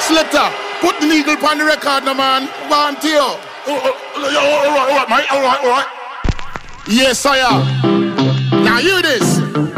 Selector, put the needle on the record, no man. Want you. Alright, mate. Alright. Yes, I am. Now you this.